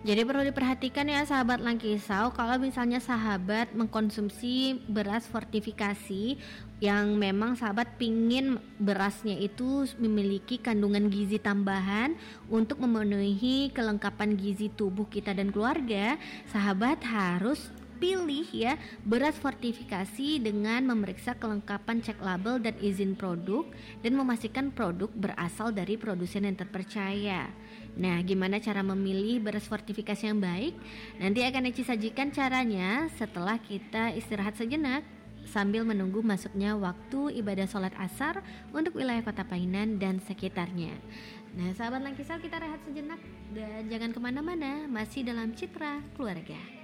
Jadi perlu diperhatikan ya sahabat Langkisau, kalau misalnya sahabat mengkonsumsi beras fortifikasi yang memang sahabat pingin berasnya itu memiliki kandungan gizi tambahan untuk memenuhi kelengkapan gizi tubuh kita dan keluarga, sahabat harus pilih ya beras fortifikasi dengan memeriksa kelengkapan cek label dan izin produk dan memastikan produk berasal dari produsen yang terpercaya. Nah, gimana cara memilih beras fortifikasi yang baik? Nanti akan Eci sajikan caranya setelah kita istirahat sejenak sambil menunggu masuknya waktu ibadah sholat asar untuk wilayah Kota Painan dan sekitarnya. Nah, sahabat Langkisau, kita rehat sejenak dan jangan kemana-mana, masih dalam Citra Keluarga.